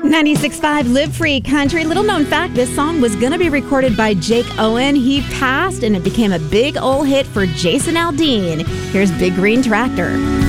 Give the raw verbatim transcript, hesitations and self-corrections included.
ninety-six point five Live Free Country. Little known fact, this song was going to be recorded by Jake Owen. He passed and it became a big old hit for Jason Aldean. Here's Big Green Tractor.